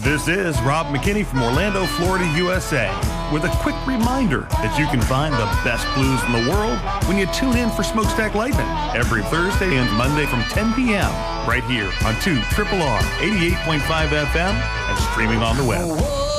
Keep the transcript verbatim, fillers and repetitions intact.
This is Rob McKinney from Orlando, Florida, U S A, with a quick reminder that you can find the best blues in the world when you tune in for Smokestack Lightning every Thursday and Monday from ten p.m. right here on two R R R eighty-eight point five F M and streaming on the web.